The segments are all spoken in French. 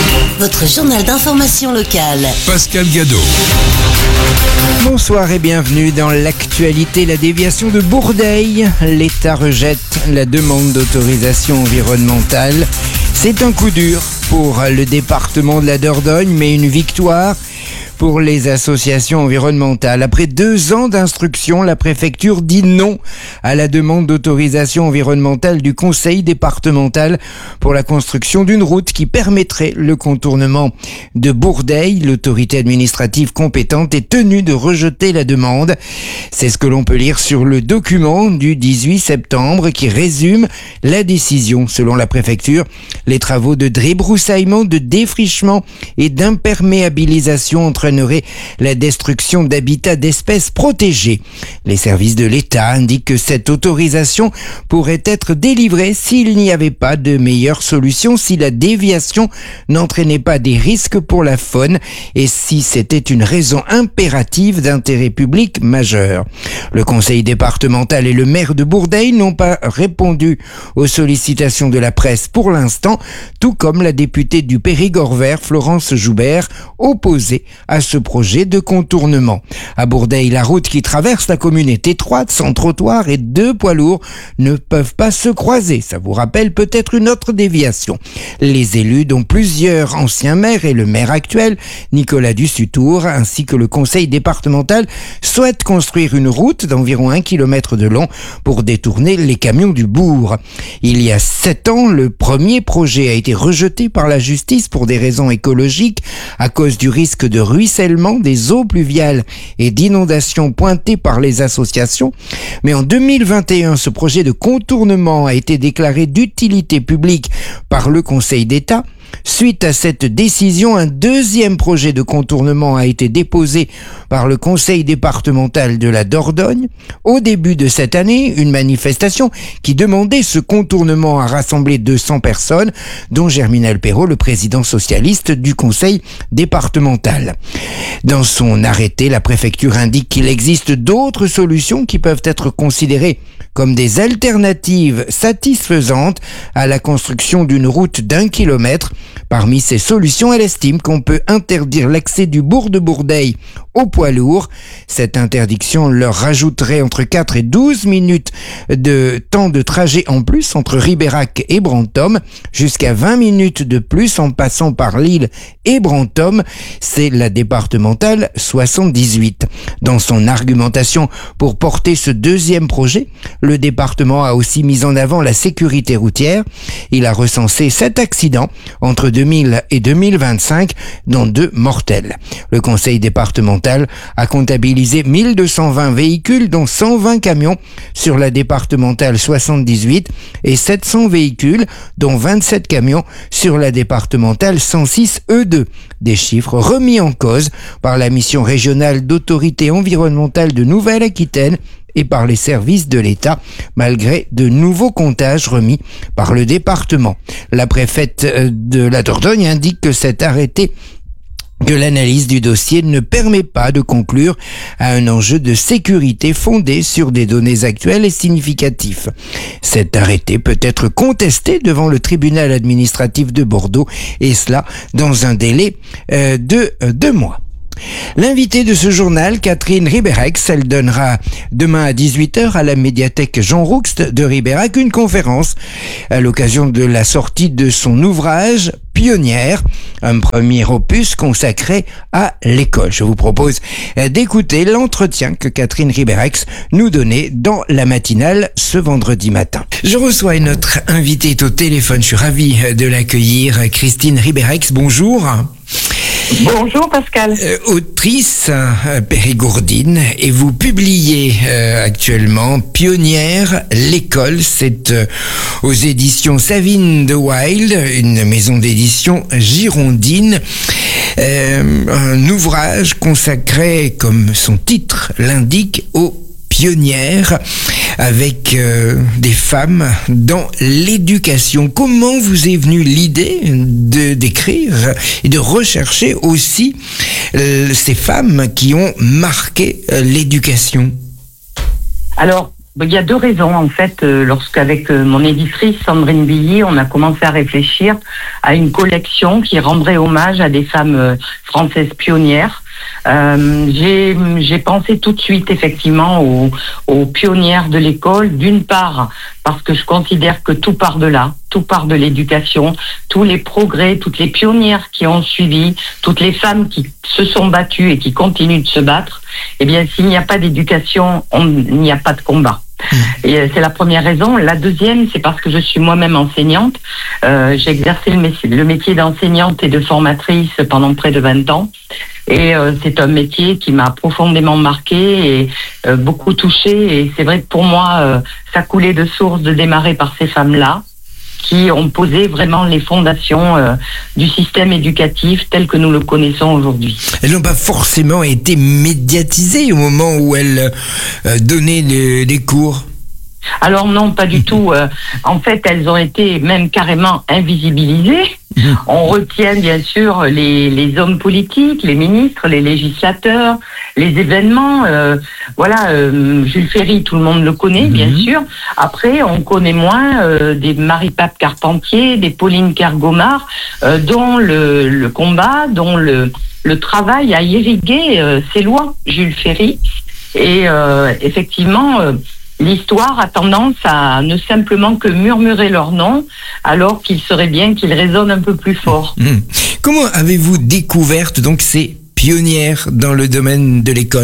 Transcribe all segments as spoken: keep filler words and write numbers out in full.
Votre journal d'information locale. Pascal Gadot. Bonsoir et bienvenue dans l'actualité. La déviation de Bourdeil. L'État rejette la demande d'autorisation environnementale. C'est un coup dur pour le département de la Dordogne, mais une victoire pour les associations environnementales. Après deux ans d'instruction, la préfecture dit non à la demande d'autorisation environnementale du conseil départemental pour la construction d'une route qui permettrait le contournement de Bourdeil. L'autorité administrative compétente est tenue de rejeter la demande. C'est ce que l'on peut lire sur le document du dix-huit septembre qui résume la décision. Selon la préfecture, les travaux de débroussaillement, de défrichement et d'imperméabilisation entraîneraient la destruction d'habitats d'espèces protégées. Les services de l'État indiquent que cette autorisation pourrait être délivrée s'il n'y avait pas de meilleure solution, si la déviation n'entraînait pas des risques pour la faune et si c'était une raison impérative d'intérêt public majeur. Le conseil départemental et le maire de Bourdeil n'ont pas répondu aux sollicitations de la presse pour l'instant, tout comme la députée du Périgord vert, Florence Joubert, opposée à ce projet de contournement. À Bourdeil, la route qui traverse la commune est étroite, sans trottoir et deux poids lourds ne peuvent pas se croiser. Ça vous rappelle peut-être une autre déviation. Les élus, dont plusieurs anciens maires et le maire actuel, Nicolas Dussutour, ainsi que le conseil départemental, souhaitent construire une route d'environ un kilomètre de long pour détourner les camions du bourg. Il y a sept ans, le premier projet a été rejeté par la justice pour des raisons écologiques à cause du risque de ruissellement des eaux pluviales et d'inondations pointées par les associations. Mais en deux mille vingt et un, ce projet de contournement a été déclaré d'utilité publique par le Conseil d'État. Suite à cette décision, un deuxième projet de contournement a été déposé par le conseil départemental de la Dordogne. Au début de cette année, une manifestation qui demandait ce contournement a rassemblé deux cents personnes, dont Germinal Perrault, le président socialiste du conseil départemental. Dans son arrêté, la préfecture indique qu'il existe d'autres solutions qui peuvent être considérées comme des alternatives satisfaisantes à la construction d'une route d'un kilomètre. Parmi ces solutions, elle estime qu'on peut interdire l'accès du bourg de Bourdeil aux poids lourds. Cette interdiction leur rajouterait entre quatre et douze minutes de temps de trajet en plus entre Ribérac et Brantôme, jusqu'à vingt minutes de plus en passant par Lille et Brantôme. C'est la départementale soixante-dix-huit. Dans son argumentation pour porter ce deuxième projet, le département a aussi mis en avant la sécurité routière. Il a recensé sept accidents entre deux mille et deux mille vingt-cinq, dont deux mortels. Le conseil départemental a comptabilisé mille deux cent vingt véhicules, dont cent vingt camions sur la départementale soixante-dix-huit et sept cents véhicules, dont vingt-sept camions sur la départementale cent six E deux. Des chiffres remis en cause par la mission régionale d'autorité environnementale de Nouvelle-Aquitaine et par les services de l'État, malgré de nouveaux comptages remis par le département. La préfète de la Dordogne indique que cet arrêté que l'analyse du dossier ne permet pas de conclure à un enjeu de sécurité fondé sur des données actuelles et significatifs. Cet arrêté peut être contesté devant le tribunal administratif de Bordeaux, et cela dans un délai euh, de euh, deux mois. L'invitée de ce journal, Catherine Ribérex, elle donnera demain à dix-huit heures à la médiathèque Jean Rouxt de Ribérac une conférence à l'occasion de la sortie de son ouvrage Pionnière, un premier opus consacré à l'école. Je vous propose d'écouter l'entretien que Catherine Ribérex nous donnait dans la matinale ce vendredi matin. Je reçois notre invitée au téléphone. Je suis ravi de l'accueillir. Christine Ribérex, bonjour. Bonjour Pascal. Euh, autrice euh, périgourdine, et vous publiez euh, actuellement Pionnière, l'école. C'est euh, aux éditions Savine de Wild, une maison d'édition girondine. Euh, un ouvrage consacré, comme son titre l'indique, aux pionnières, avec euh, des femmes dans l'éducation. Comment vous est venue l'idée de d'écrire et de rechercher aussi euh, ces femmes qui ont marqué euh, l'éducation? Alors, il y a deux raisons en fait. Euh, Lorsqu'avec euh, mon éditrice Sandrine Billy, on a commencé à réfléchir à une collection qui rendrait hommage à des femmes euh, françaises pionnières. Euh, j'ai, j'ai pensé tout de suite effectivement aux, aux pionnières de l'école, d'une part parce que je considère que tout part de là, tout part de l'éducation, tous les progrès, toutes les pionnières qui ont suivi, toutes les femmes qui se sont battues et qui continuent de se battre, eh bien s'il n'y a pas d'éducation, on, il n'y a pas de combat. Et c'est la première raison. La deuxième, c'est parce que je suis moi-même enseignante. Euh, j'ai exercé le métier, le métier d'enseignante et de formatrice pendant près de vingt ans. Et euh, c'est un métier qui m'a profondément marqué et euh, beaucoup touchée. Et c'est vrai que pour moi, euh, ça coulait de source de démarrer par ces femmes-là, qui ont posé vraiment les fondations euh, du système éducatif tel que nous le connaissons aujourd'hui. Elles n'ont pas forcément été médiatisées au moment où elles euh, donnaient les, les cours. Alors non, pas du tout. Euh, en fait, elles ont été même carrément invisibilisées. On retient bien sûr les, les hommes politiques, les ministres, les législateurs, les événements. Euh, voilà, euh, Jules Ferry, tout le monde le connaît, bien mmh. sûr. Après, on connaît moins euh, des Marie-Pape Carpentier, des Pauline Kergomar, euh, dont le, le combat, dont le, le travail a irrigué euh, ses lois, Jules Ferry. Et euh, effectivement... Euh, L'histoire a tendance à ne simplement que murmurer leur nom, alors qu'il serait bien qu'ils résonnent un peu plus fort. Mmh. Comment avez-vous découvert donc ces pionnières dans le domaine de l'école ?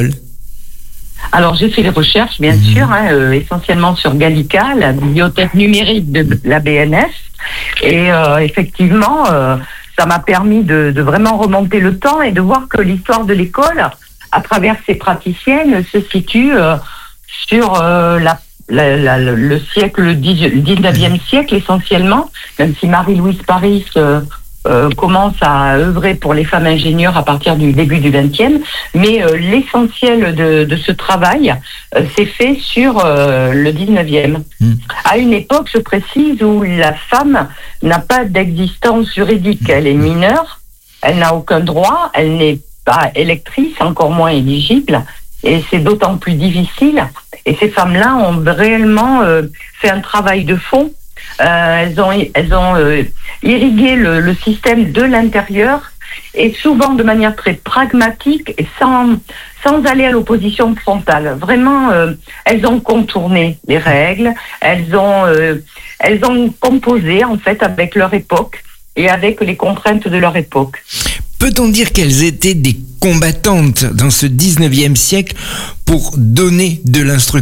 Alors j'ai fait des recherches, bien mmh. sûr, hein, euh, essentiellement sur Gallica, la bibliothèque numérique de la B N S, et euh, effectivement, euh, ça m'a permis de, de vraiment remonter le temps et de voir que l'histoire de l'école, à travers ses praticiennes, se situe euh, sur euh, la, la, la, le siècle, le dix-neuvième siècle essentiellement, même si Marie-Louise Paris euh, euh, commence à œuvrer pour les femmes ingénieures à partir du début du vingtième, mais euh, l'essentiel de, de ce travail euh, s'est fait sur euh, le dix-neuvième. Mmh. À une époque, je précise, où la femme n'a pas d'existence juridique, elle est mineure, elle n'a aucun droit, elle n'est pas électrice, encore moins éligible. Et c'est d'autant plus difficile. Et ces femmes-là ont réellement euh, fait un travail de fond. Euh, elles ont, elles ont euh, irrigué le, le système de l'intérieur, et souvent de manière très pragmatique et sans, sans aller à l'opposition frontale. Vraiment, euh, elles ont contourné les règles. Elles ont, euh, elles ont composé en fait avec leur époque et avec les contraintes de leur époque. Peut-on dire qu'elles étaient des combattantes dans ce dix-neuvième siècle pour donner de l'instruction ?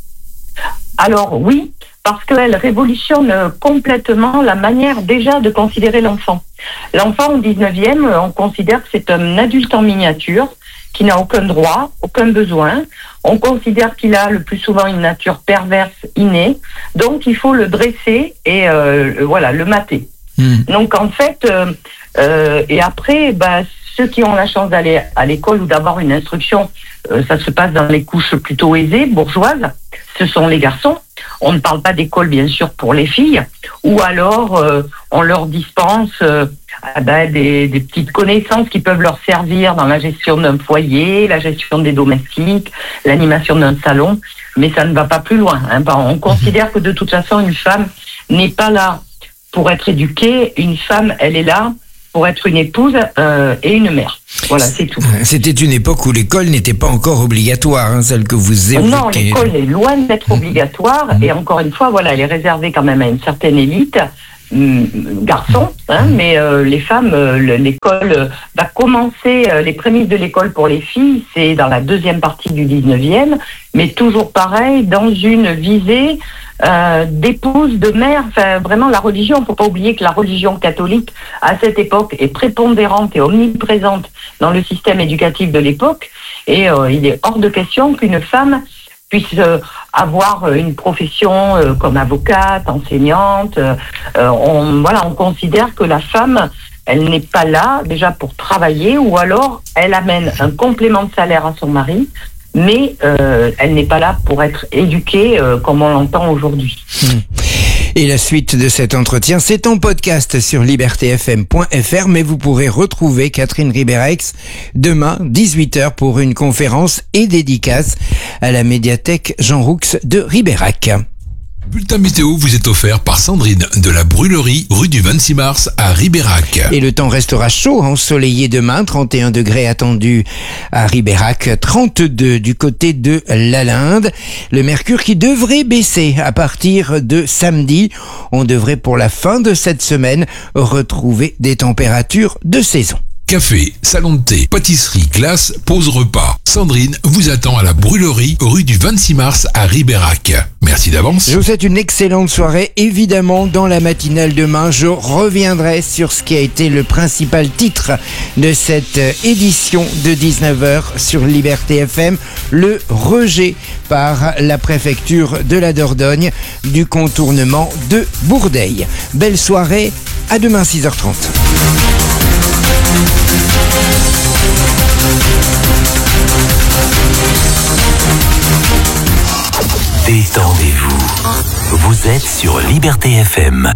Alors oui, parce qu'elles révolutionnent complètement la manière déjà de considérer l'enfant. L'enfant au dix-neuvième, on considère que c'est un adulte en miniature qui n'a aucun droit, aucun besoin. On considère qu'il a le plus souvent une nature perverse innée, donc il faut le dresser et euh, voilà, le mater. Mmh. Donc en fait, euh, euh, et après, bah, ceux qui ont la chance d'aller à l'école ou d'avoir une instruction, euh, ça se passe dans les couches plutôt aisées, bourgeoises, ce sont les garçons. On ne parle pas d'école, bien sûr, pour les filles, ou alors euh, on leur dispense euh, bah, des, des petites connaissances qui peuvent leur servir dans la gestion d'un foyer, la gestion des domestiques, l'animation d'un salon, mais ça ne va pas plus loin. Hein. On considère que de toute façon, une femme n'est pas là pour être éduquée, une femme, elle est là pour être une épouse euh, et une mère. Voilà, c'est tout. C'était une époque où l'école n'était pas encore obligatoire, hein, celle que vous évoquez. Non, l'école est loin d'être obligatoire, mmh. et encore une fois, voilà, elle est réservée quand même à une certaine élite, hum, garçons, hein, mmh. mais euh, les femmes, euh, l'école euh, va commencer, euh, les prémices de l'école pour les filles, c'est dans la deuxième partie du dix-neuvième, mais toujours pareil, dans une visée Euh, d'épouse, de mère, enfin vraiment la religion. Il ne faut pas oublier que la religion catholique à cette époque est prépondérante et omniprésente dans le système éducatif de l'époque, et euh, il est hors de question qu'une femme puisse euh, avoir une profession euh, comme avocate, enseignante. Euh, on, voilà, on considère que la femme, elle n'est pas là déjà pour travailler, ou alors elle amène un complément de salaire à son mari, mais euh, elle n'est pas là pour être éduquée euh, comme on l'entend aujourd'hui. Mmh. Et la suite de cet entretien, c'est en podcast sur liberté f m point f r, mais vous pourrez retrouver Catherine Ribérex demain, dix-huit heures, pour une conférence et dédicace à la médiathèque Jean Roux de Ribérac. Bulletin météo vous est offert par Sandrine de la Brûlerie, rue du vingt-six mars à Ribérac. Et le temps restera chaud, ensoleillé demain, trente et un degrés attendus à Ribérac, trente-deux du côté de Lalinde. Le mercure qui devrait baisser à partir de samedi. On devrait pour la fin de cette semaine retrouver des températures de saison. Café, salon de thé, pâtisserie, glace, pause repas. Sandrine vous attend à la Brûlerie, rue du vingt-six mars à Ribérac. Merci d'avance. Je vous souhaite une excellente soirée. Évidemment, dans la matinale demain, je reviendrai sur ce qui a été le principal titre de cette édition de dix-neuf heures sur Liberté F M, le rejet par la préfecture de la Dordogne du contournement de Bourdeil. Belle soirée, à demain six heures trente. Détendez-vous. Vous êtes sur Liberté F M.